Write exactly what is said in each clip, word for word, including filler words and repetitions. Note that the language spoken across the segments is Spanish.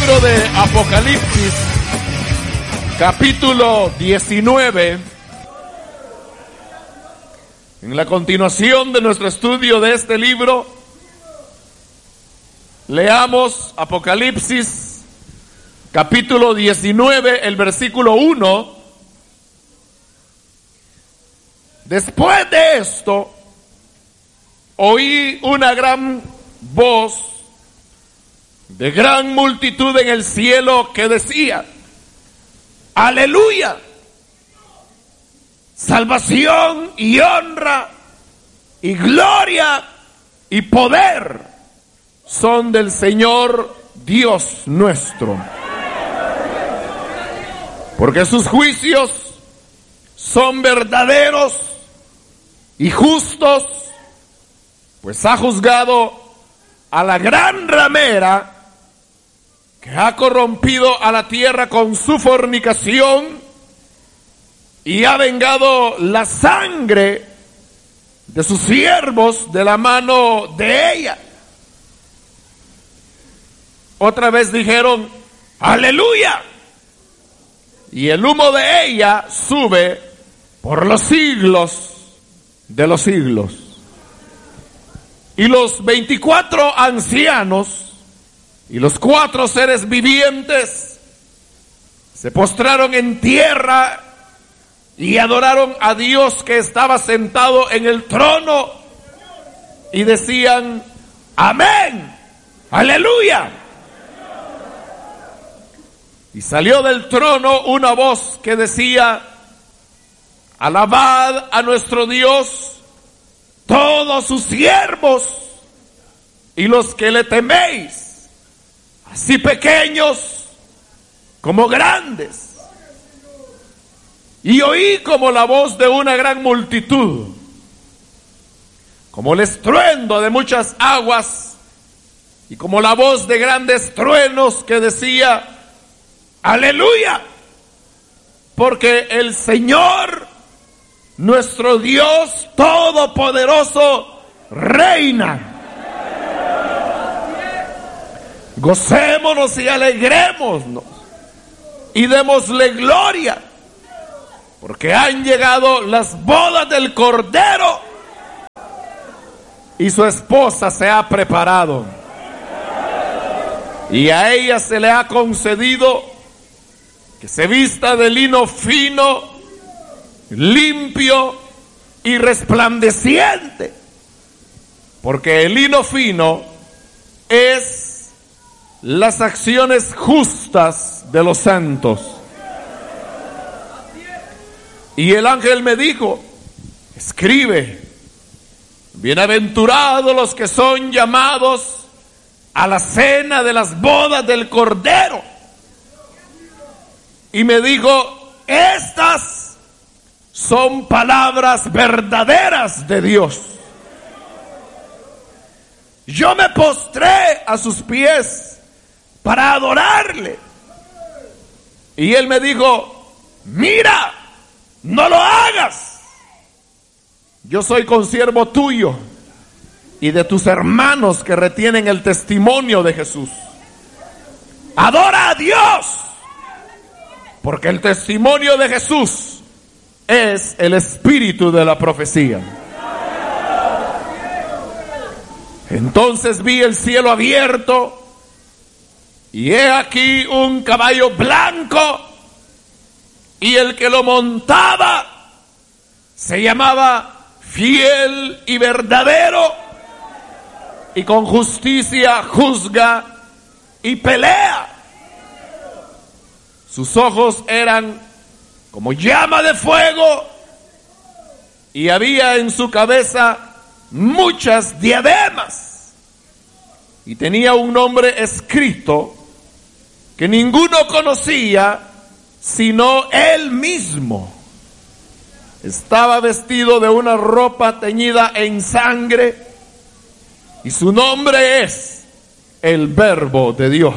libro de Apocalipsis, capítulo diecinueve. En la continuación de nuestro estudio de este libro, leamos Apocalipsis, capítulo diecinueve, el versículo uno. Después de esto, oí una gran voz de gran multitud en el cielo que decía: ¡Aleluya! Salvación y honra y gloria y poder son del Señor Dios nuestro. Porque sus juicios son verdaderos y justos, pues ha juzgado a la gran ramera que ha corrompido a la tierra con su fornicación y ha vengado la sangre de sus siervos de la mano de ella. Otra vez dijeron: ¡Aleluya! Y el humo de ella sube por los siglos de los siglos. Y los veinticuatro ancianos y los cuatro seres vivientes se postraron en tierra y adoraron a Dios que estaba sentado en el trono y decían: amén, aleluya. Y salió del trono una voz que decía: alabad a nuestro Dios todos sus siervos y los que le teméis, así pequeños como grandes. Y oí como la voz de una gran multitud, como el estruendo de muchas aguas, y como la voz de grandes truenos que decía: aleluya, porque el Señor, nuestro Dios todopoderoso, reina. Gocémonos y alegrémonos y démosle gloria, porque han llegado las bodas del Cordero y su esposa se ha preparado. Y a ella se le ha concedido que se vista de lino fino, limpio y resplandeciente, porque el lino fino es las acciones justas de los santos. Y el ángel me dijo: escribe, bienaventurados los que son llamados a la cena de las bodas del Cordero. Y me dijo: estas son palabras verdaderas de Dios. Yo me postré a sus pies para adorarle. Y él me dijo: mira, no lo hagas. Yo soy consiervo tuyo y de tus hermanos que retienen el testimonio de Jesús. Adora a Dios, porque el testimonio de Jesús es el espíritu de la profecía. Entonces vi el cielo abierto, y he aquí un caballo blanco, y el que lo montaba se llamaba Fiel y Verdadero, y con justicia juzga y pelea. Sus ojos eran como llama de fuego, y había en su cabeza muchas diademas, y tenía un nombre escrito que ninguno conocía sino él mismo. Estaba vestido de una ropa teñida en sangre, y su nombre es el Verbo de Dios.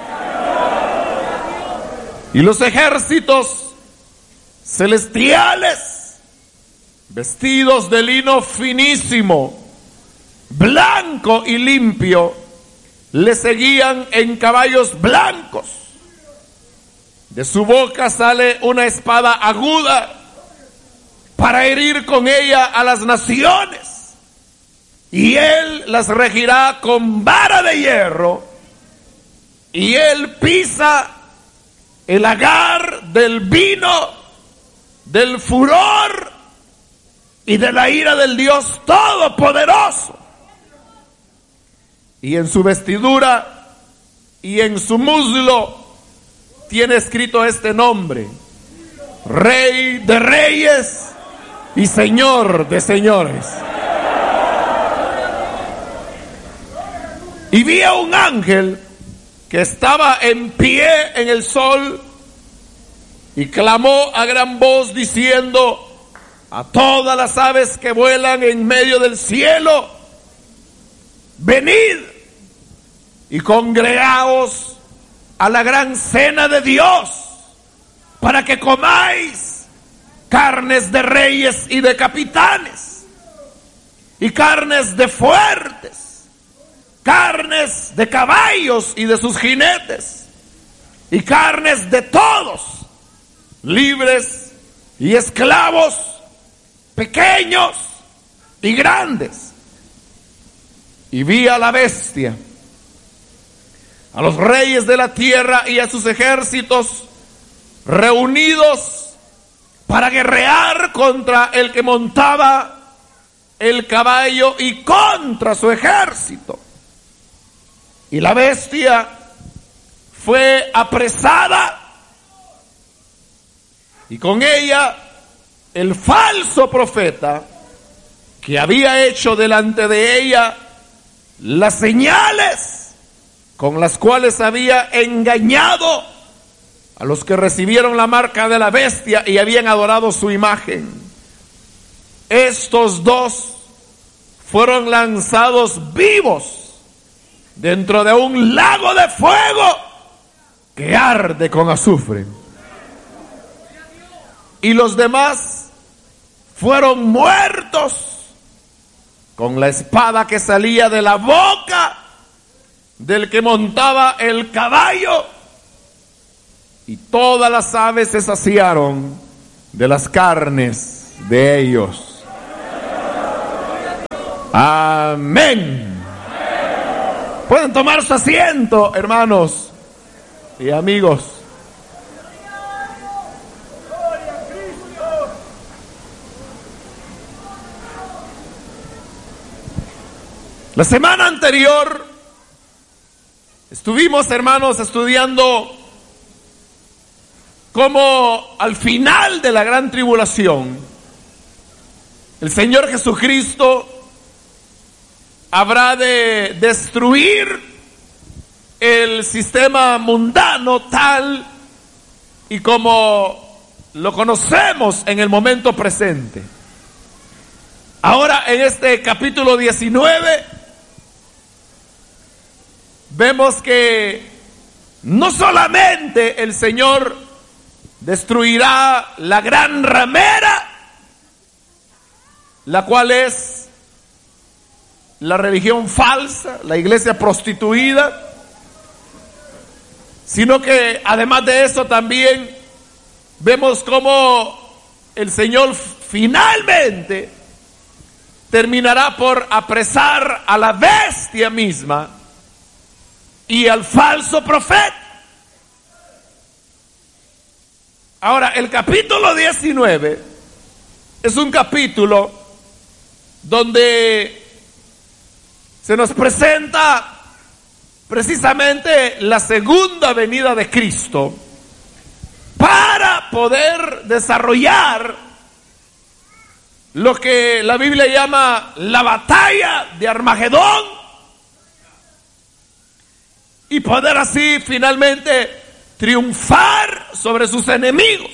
Y los ejércitos celestiales, vestidos de lino finísimo, blanco y limpio, le seguían en caballos blancos. De su boca sale una espada aguda para herir con ella a las naciones. Y él las regirá con vara de hierro. Y él pisa el lagar del vino, del furor y de la ira del Dios Todopoderoso. Y en su vestidura y en su muslo tiene escrito este nombre: Rey de Reyes y Señor de Señores. Y vi a un ángel que estaba en pie en el sol y clamó a gran voz diciendo a todas las aves que vuelan en medio del cielo: venid y congregaos a la gran cena de Dios, para que comáis carnes de reyes y de capitanes, y carnes de fuertes, carnes de caballos y de sus jinetes, y carnes de todos, libres y esclavos, pequeños y grandes. Y vi a la bestia, a los reyes de la tierra y a sus ejércitos reunidos para guerrear contra el que montaba el caballo y contra su ejército. Y la bestia fue apresada, y con ella el falso profeta que había hecho delante de ella las señales con las cuales había engañado a los que recibieron la marca de la bestia y habían adorado su imagen. Estos dos fueron lanzados vivos dentro de un lago de fuego que arde con azufre. Y los demás fueron muertos con la espada que salía de la boca del que montaba el caballo, y todas las aves se saciaron de las carnes de ellos. Amén. Pueden tomar su asiento, hermanos y amigos. La semana anterior estuvimos, hermanos, estudiando cómo al final de la gran tribulación el Señor Jesucristo habrá de destruir el sistema mundano tal y como lo conocemos en el momento presente. Ahora, en este capítulo diecinueve, vemos que no solamente el Señor destruirá la gran ramera, la cual es la religión falsa, la iglesia prostituida, sino que además de eso también vemos cómo el Señor finalmente terminará por apresar a la bestia misma y al falso profeta. Ahora, el capítulo diecinueve es un capítulo donde se nos presenta precisamente la segunda venida de Cristo para poder desarrollar lo que la Biblia llama la batalla de Armagedón, y poder así finalmente triunfar sobre sus enemigos.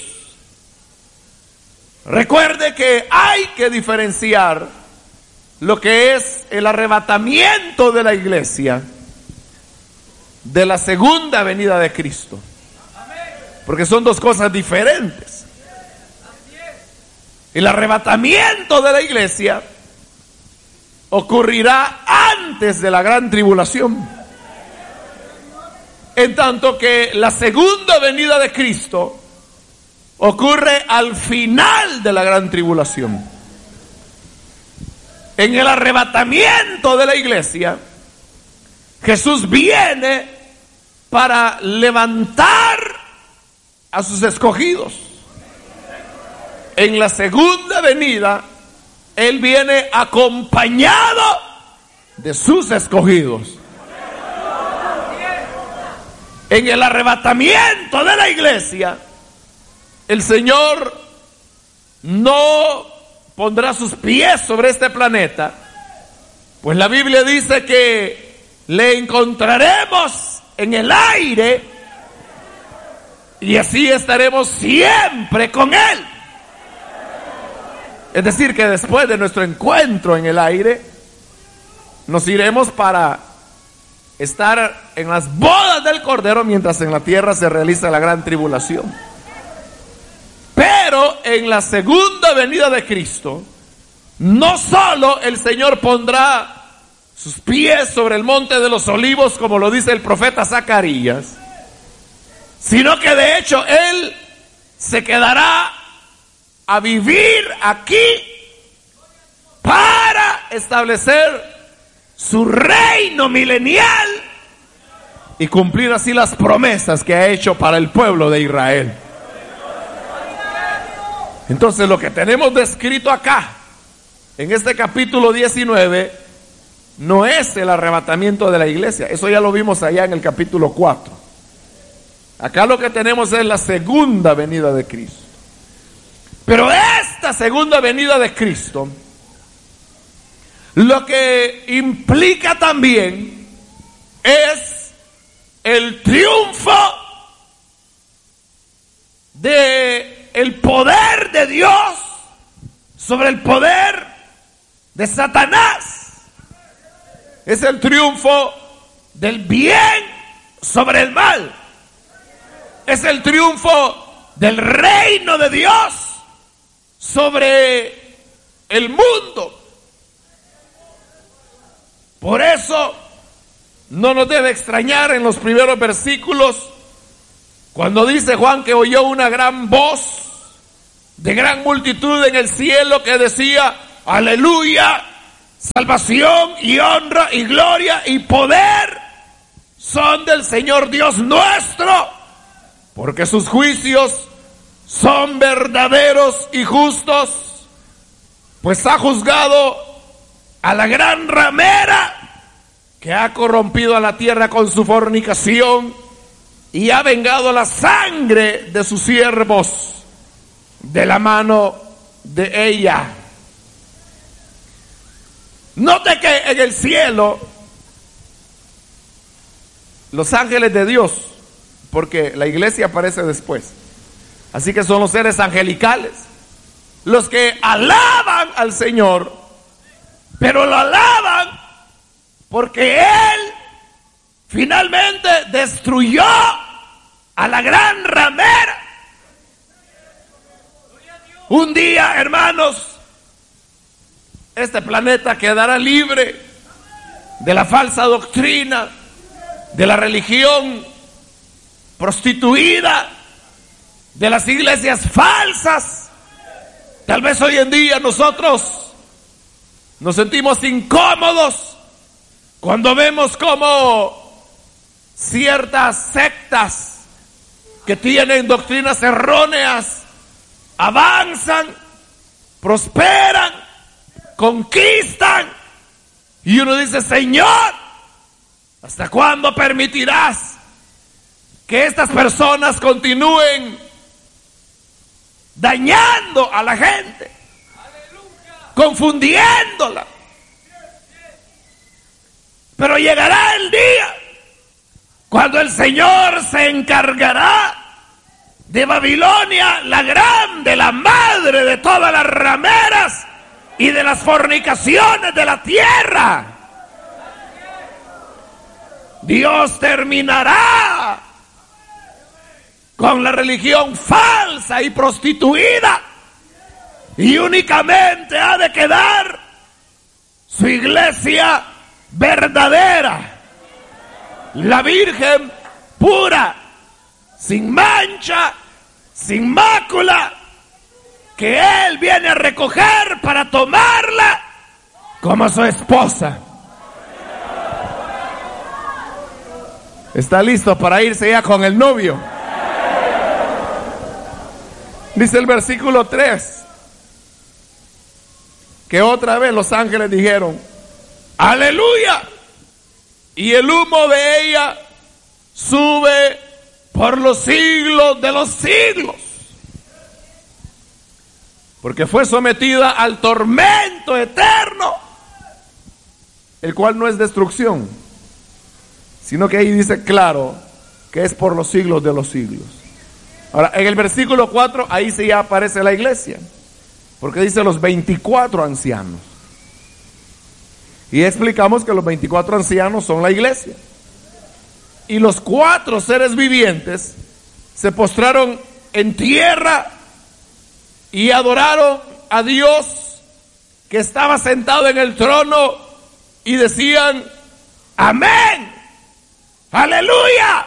Recuerde que hay que diferenciar lo que es el arrebatamiento de la iglesia de la segunda venida de Cristo, porque son dos cosas diferentes. El arrebatamiento de la iglesia ocurrirá antes de la gran tribulación. En tanto que la segunda venida de Cristo ocurre al final de la gran tribulación. En el arrebatamiento de la iglesia, Jesús viene para levantar a sus escogidos. En la segunda venida, Él viene acompañado de sus escogidos. En el arrebatamiento de la iglesia, el Señor no pondrá sus pies sobre este planeta, pues la Biblia dice que le encontraremos en el aire y así estaremos siempre con Él. Es decir, que después de nuestro encuentro en el aire, nos iremos para estar en las bodas del Cordero, mientras en la tierra se realiza la gran tribulación. Pero en la segunda venida de Cristo, no solo el Señor pondrá sus pies sobre el monte de los olivos, como lo dice el profeta Zacarías, sino que de hecho Él se quedará a vivir aquí para establecer su reino milenial y cumplir así las promesas que ha hecho para el pueblo de Israel. Entonces, lo que tenemos descrito acá, en este capítulo diecinueve, no es el arrebatamiento de la iglesia. Eso ya lo vimos allá en el capítulo cuatro. Acá lo que tenemos es la segunda venida de Cristo. Pero esta segunda venida de Cristo, lo que implica también es el triunfo de el poder de Dios sobre el poder de Satanás. Es el triunfo del bien sobre el mal. Es el triunfo del reino de Dios sobre el mundo. Por eso no nos debe extrañar en los primeros versículos cuando dice Juan que oyó una gran voz de gran multitud en el cielo que decía: aleluya, salvación y honra y gloria y poder son del Señor Dios nuestro, porque sus juicios son verdaderos y justos, pues ha juzgado a la gran ramera que ha corrompido a la tierra con su fornicación y ha vengado la sangre de sus siervos de la mano de ella. Note que en el cielo los ángeles de Dios, porque la iglesia aparece después, así que son los seres angelicales los que alaban al Señor, pero lo alaban porque Él finalmente destruyó a la gran ramera. Un día, hermanos, este planeta quedará libre de la falsa doctrina, de la religión prostituida, de las iglesias falsas. Tal vez hoy en día nosotros nos sentimos incómodos cuando vemos cómo ciertas sectas que tienen doctrinas erróneas avanzan, prosperan, conquistan, y uno dice: Señor, ¿hasta cuándo permitirás que estas personas continúen dañando a la gente, confundiéndola? Pero llegará el día cuando el Señor se encargará de Babilonia, la grande, la madre de todas las rameras y de las fornicaciones de la tierra. Dios terminará con la religión falsa y prostituida, y únicamente ha de quedar su iglesia verdadera, la Virgen pura, sin mancha, sin mácula, que Él viene a recoger para tomarla como su esposa. ¿Está listo para irse ya con el novio? Dice el versículo tres, que otra vez los ángeles dijeron, ¡aleluya! Y el humo de ella sube por los siglos de los siglos, porque fue sometida al tormento eterno, el cual no es destrucción, sino que ahí dice claro que es por los siglos de los siglos. Ahora, en el versículo cuatro, ahí sí ya aparece la iglesia, porque dice los veinticuatro ancianos. Y explicamos que los veinticuatro ancianos son la iglesia. Y los cuatro seres vivientes se postraron en tierra y adoraron a Dios que estaba sentado en el trono y decían, amén, aleluya.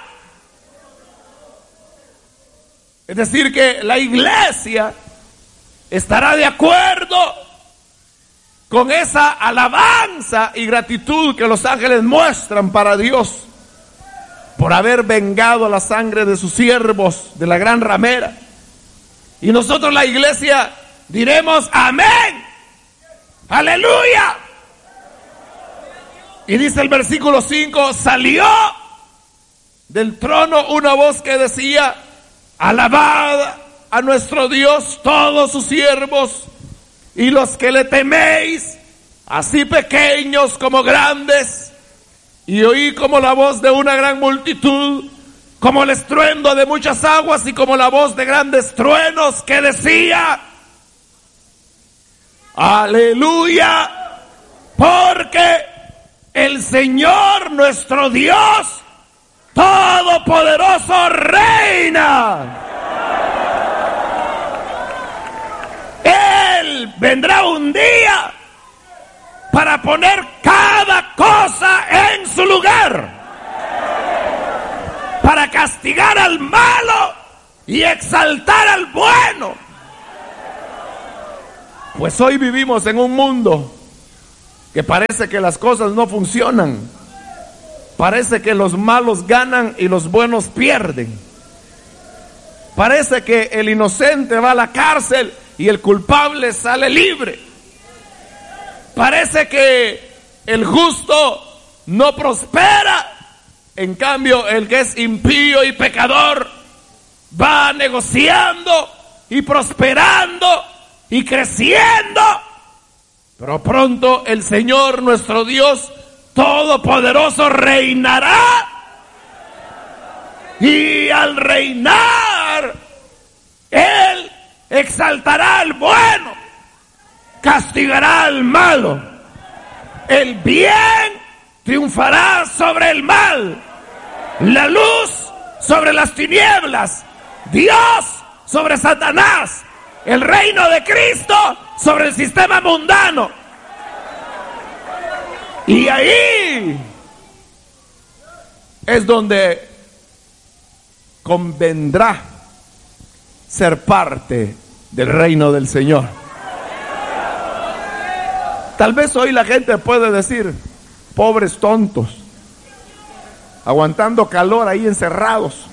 Es decir, que la iglesia estará de acuerdo con esa alabanza y gratitud que los ángeles muestran para Dios por haber vengado la sangre de sus siervos de la gran ramera. Y nosotros, la iglesia, diremos amén, aleluya. Y dice el versículo cinco, salió del trono una voz que decía, alabad a nuestro Dios todos sus siervos y los que le teméis, así pequeños como grandes. Y oí como la voz de una gran multitud, como el estruendo de muchas aguas y como la voz de grandes truenos que decía, aleluya, porque el Señor nuestro Dios Todopoderoso reina. Él vendrá un día para poner cada cosa en su lugar, para castigar al malo y exaltar al bueno. Pues hoy vivimos en un mundo que parece que las cosas no funcionan. Parece que los malos ganan y los buenos pierden. Parece que el inocente va a la cárcel y el culpable sale libre. Parece que el justo no prospera, en cambio el que es impío y pecador va negociando y prosperando y creciendo. Pero pronto el Señor nuestro Dios Todopoderoso reinará, y al reinar Él exaltará al bueno, castigará al malo, el bien triunfará sobre el mal, la luz sobre las tinieblas, Dios sobre Satanás, el reino de Cristo sobre el sistema mundano. Y ahí es donde convendrá ser parte del reino del Señor. Tal vez hoy la gente puede decir, pobres tontos, aguantando calor ahí encerrados.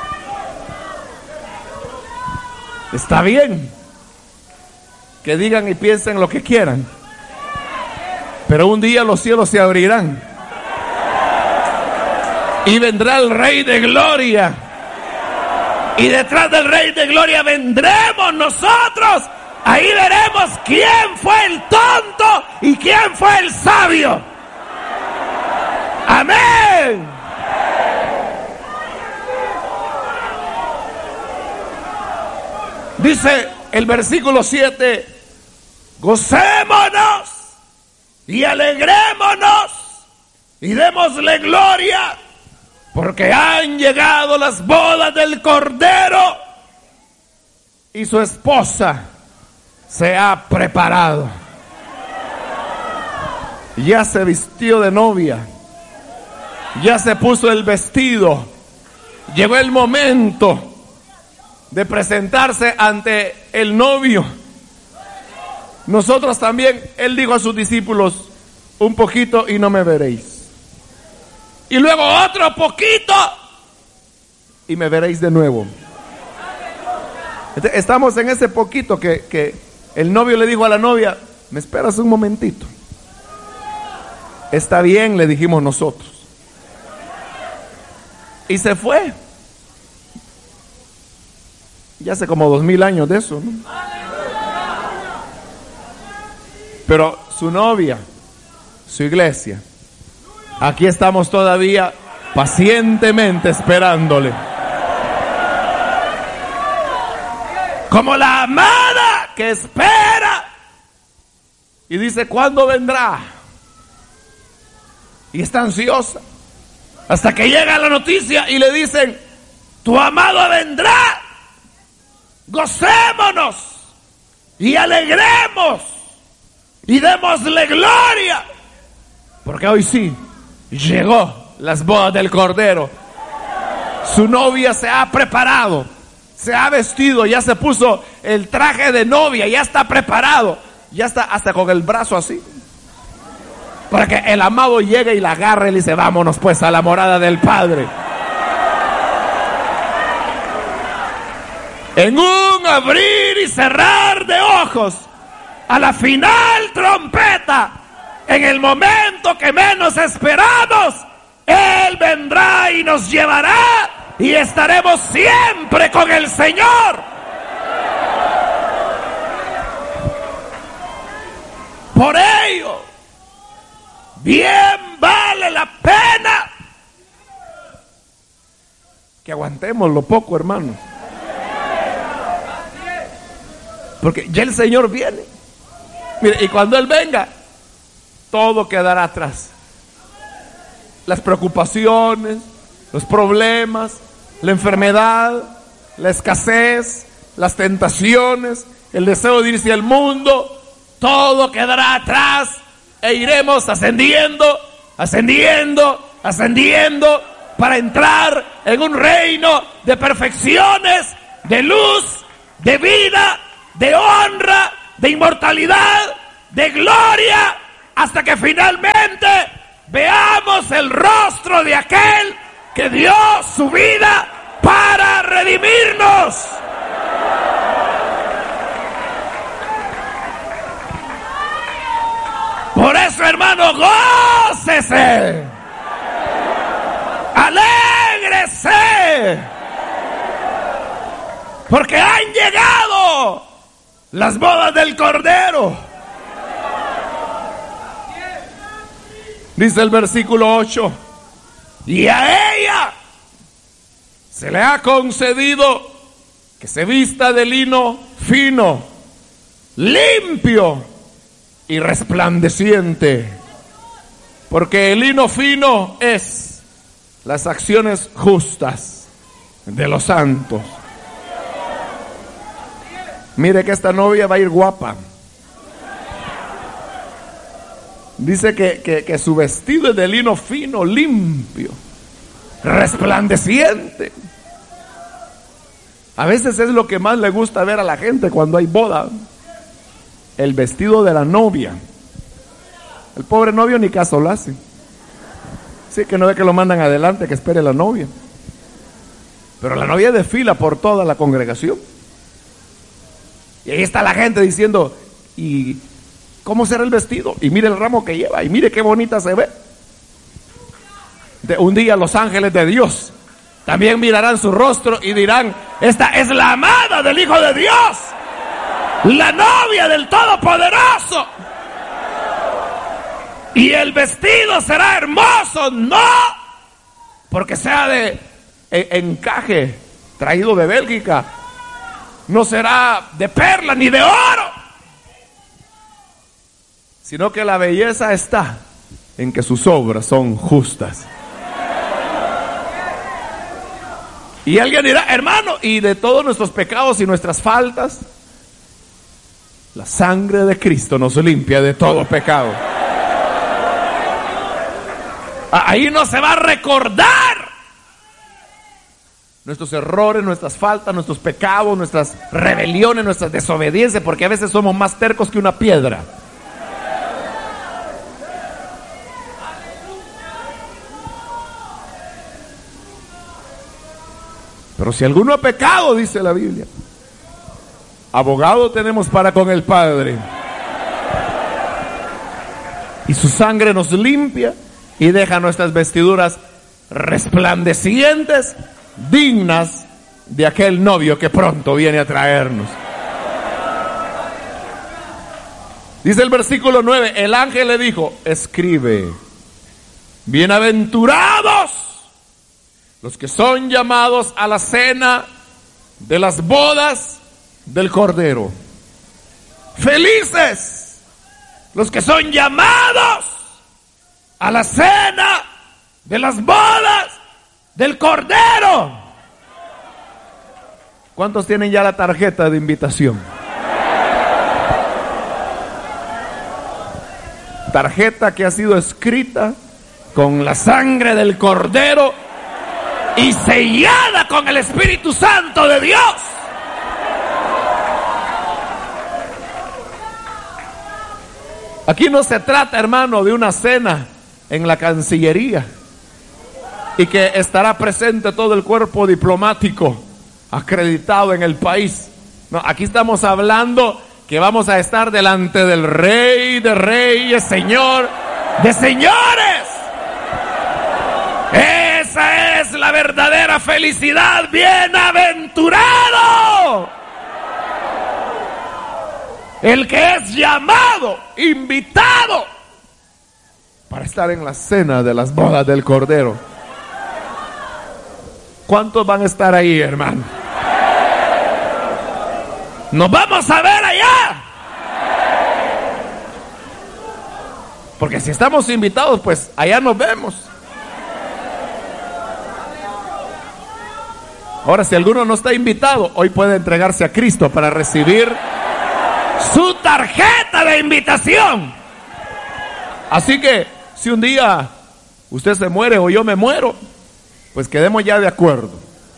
Está bien que digan y piensen lo que quieran, pero un día los cielos se abrirán y vendrá el Rey de Gloria, y detrás del Rey de Gloria vendremos nosotros. Ahí veremos quién fue el tonto y quién fue el sabio. Amén. Dice el versículo siete, gocémonos y alegrémonos y démosle gloria, porque han llegado las bodas del Cordero y su esposa se ha preparado. Ya se vistió de novia, ya se puso el vestido, llegó el momento de presentarse ante el novio. Nosotros también, él dijo a sus discípulos, un poquito y no me veréis. Y luego otro poquito y me veréis de nuevo. Estamos en ese poquito que, que el novio le dijo a la novia, ¿me esperas un momentito? Está bien, le dijimos nosotros. Y se fue. Ya hace como dos mil años de eso, ¿no? Pero su novia, su iglesia, aquí estamos todavía pacientemente esperándole. Como la amada que espera y dice, ¿cuándo vendrá? Y está ansiosa hasta que llega la noticia y le dicen, tu amado vendrá, gocémonos y alegremos y démosle gloria, porque hoy sí llegó las bodas del Cordero. Su novia se ha preparado, se ha vestido, ya se puso el traje de novia, ya está preparado, ya está hasta con el brazo así, para que el amado llegue y la agarre y le dice, vámonos pues a la morada del Padre. En un abrir y cerrar de ojos, a la final trompeta, en el momento que menos esperamos, Él vendrá y nos llevará y estaremos siempre con el Señor. Por ello, bien vale la pena que aguantemos lo poco, hermanos. Porque ya el Señor viene. Mire, y cuando Él venga, todo quedará atrás. Las preocupaciones, los problemas, la enfermedad, la escasez, las tentaciones, el deseo de irse al mundo, todo quedará atrás e iremos ascendiendo, ascendiendo, ascendiendo para entrar en un reino de perfecciones, de luz, de vida, de honra, de inmortalidad, de gloria, hasta que finalmente veamos el rostro de aquel que dio su vida para redimirnos. Por eso, hermano, gócese, alégrese, porque han llegado las bodas del Cordero. Dice el versículo ocho, y a ella se le ha concedido que se vista de lino fino, limpio y resplandeciente, porque el lino fino es las acciones justas de los santos. Mire que esta novia va a ir guapa. Dice que, que, que su vestido es de lino fino, limpio, resplandeciente. A veces es lo que más le gusta ver a la gente cuando hay boda, el vestido de la novia. El pobre novio ni caso lo hace. Sí, que no ve que lo mandan adelante, que espere la novia. Pero la novia desfila por toda la congregación. Y ahí está la gente diciendo, ¿y cómo será el vestido? Y mire el ramo que lleva, y mire qué bonita se ve. De un día los ángeles de Dios también mirarán su rostro y dirán, esta es la amada del Hijo de Dios, la novia del Todopoderoso. Y el vestido será hermoso, no porque sea de encaje traído de Bélgica, no será de perla ni de oro, sino que la belleza está en que sus obras son justas. Y alguien dirá, hermano, y de todos nuestros pecados y nuestras faltas, la sangre de Cristo nos limpia de todo pecado. Ahí no se va a recordar nuestros errores, nuestras faltas, nuestros pecados, nuestras rebeliones, nuestras desobediencias, porque a veces somos más tercos que una piedra. Pero si alguno ha pecado, dice la Biblia, abogado tenemos para con el Padre, y su sangre nos limpia y deja nuestras vestiduras resplandecientes, dignas de aquel novio que pronto viene a traernos. Dice el versículo nueve, el ángel le dijo, escribe, bienaventurados los que son llamados a la cena de las bodas del Cordero. Felices los que son llamados a la cena de las bodas del Cordero. ¿Cuántos tienen ya la tarjeta de invitación? Tarjeta que ha sido escrita con la sangre del Cordero y sellada con el Espíritu Santo de Dios. Aquí no se trata, hermano, de una cena en la Cancillería y que estará presente todo el cuerpo diplomático acreditado en el país. No, aquí estamos hablando que vamos a estar delante del Rey de Reyes, Señor de Señores. Esa es la verdadera felicidad. Bienaventurado el que es llamado, invitado para estar en la cena de las bodas del Cordero. ¿Cuántos van a estar ahí, hermano? ¡Nos vamos a ver allá! Porque si estamos invitados, pues allá nos vemos. Ahora, si alguno no está invitado, hoy puede entregarse a Cristo para recibir su tarjeta de invitación. Así que, si un día usted se muere o yo me muero, pues quedemos ya de acuerdo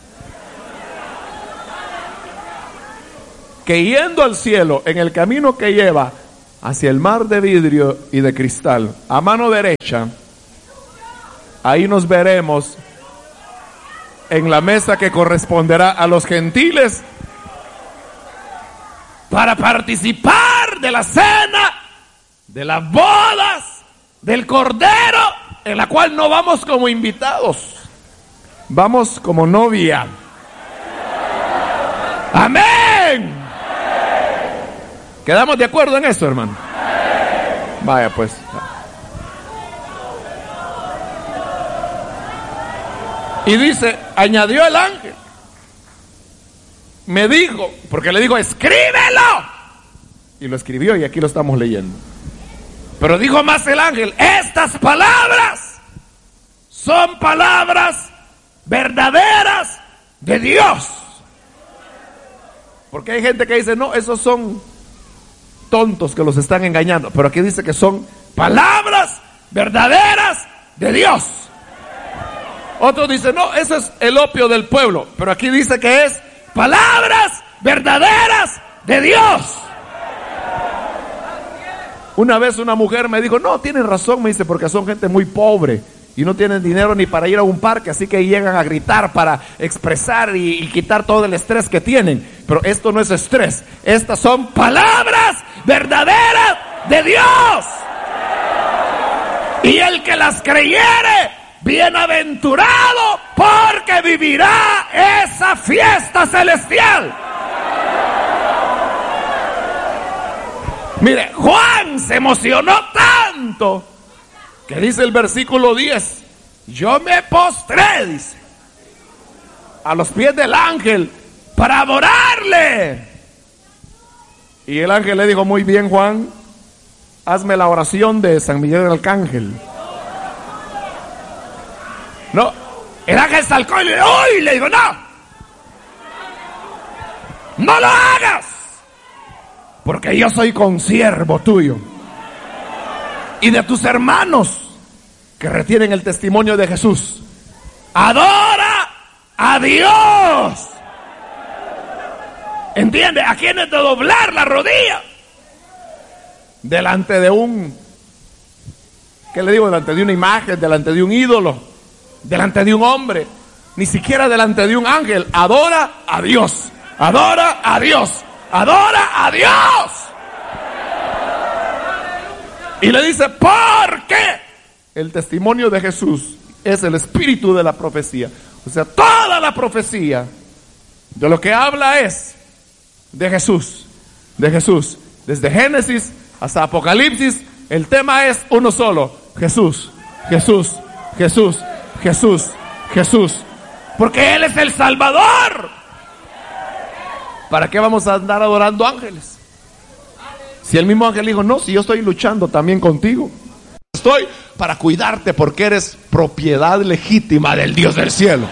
que yendo al cielo, en el camino que lleva hacia el mar de vidrio y de cristal, a mano derecha, ahí nos veremos en la mesa que corresponderá a los gentiles para participar de la cena, de las bodas del Cordero, en la cual no vamos como invitados, vamos como novia. Amén. ¿Quedamos de acuerdo en eso, hermano? Vaya pues. Y dice, añadió el ángel, me dijo, porque le dijo, escríbelo. Y lo escribió y aquí lo estamos leyendo. Pero dijo más el ángel, estas palabras son palabras verdaderas de Dios. Porque hay gente que dice, no, esos son tontos que los están engañando. Pero aquí dice que son palabras verdaderas de Dios. Otros dicen, no, eso es el opio del pueblo. Pero aquí dice que es palabras verdaderas de Dios. Una vez una mujer me dijo, no, tienen razón, me dice, porque son gente muy pobre y no tienen dinero ni para ir a un parque, así que llegan a gritar para expresar y, y quitar todo el estrés que tienen. Pero esto no es estrés, estas son palabras verdaderas de Dios. Y el que las creyere, bienaventurado, porque vivirá esa fiesta celestial. Mire, Juan se emocionó tanto que dice el versículo diez, yo me postré, dice, a los pies del ángel para adorarle. Y el ángel le dijo, muy bien, Juan, hazme la oración de San Miguel Arcángel. No, el ángel salcó y le dijo, uy, le digo, no, no lo hagas, porque yo soy consiervo tuyo y de tus hermanos que retienen el testimonio de Jesús. Adora a Dios. ¿Entiende? ¿A quién es de doblar la rodilla? Delante de un, ¿qué le digo? Delante de una imagen, delante de un ídolo, delante de un hombre, ni siquiera delante de un ángel. Adora a Dios, adora a Dios, adora a Dios. Y le dice, ¿por qué? El testimonio de Jesús es el espíritu de la profecía. O sea, toda la profecía de lo que habla es de Jesús, de Jesús. Desde Génesis hasta Apocalipsis, el tema es uno solo: Jesús, Jesús, Jesús, Jesús, Jesús. Porque Él es el Salvador. ¿Para qué vamos a andar adorando ángeles? Si el mismo ángel dijo, no, si yo estoy luchando también contigo. Estoy para cuidarte porque eres propiedad legítima del Dios del cielo.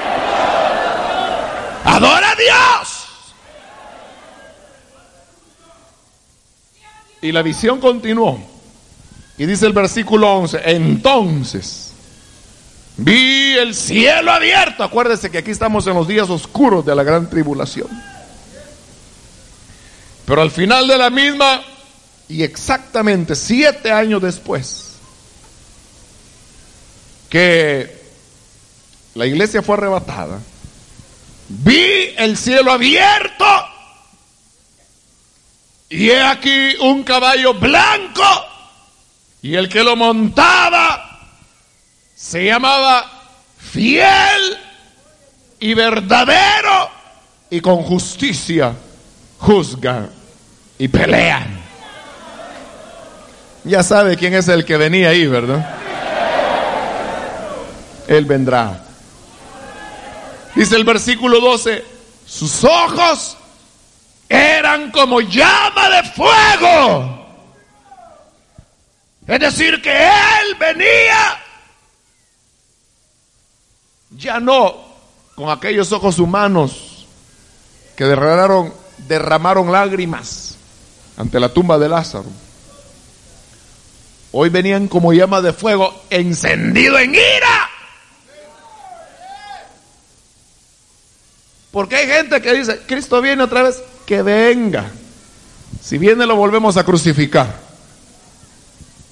¡Adora a Dios! Y la visión continuó. Y dice el versículo once, entonces vi el cielo abierto. Acuérdese que aquí estamos en los días oscuros de la gran tribulación. Pero al final de la misma, y exactamente siete años después que la iglesia fue arrebatada, vi el cielo abierto, y he aquí un caballo blanco, y el que lo montaba se llamaba Fiel y Verdadero, y con justicia juzga y pelea. Ya sabe quién es el que venía ahí, ¿verdad? Él vendrá. Dice el versículo doce, sus ojos eran como llama de fuego. Es decir, que Él venía ya no con aquellos ojos humanos que derramaron, derramaron lágrimas ante la tumba de Lázaro. Hoy venían como llama de fuego encendido en ira. Porque hay gente que dice, Cristo viene otra vez, que venga. Si viene lo volvemos a crucificar.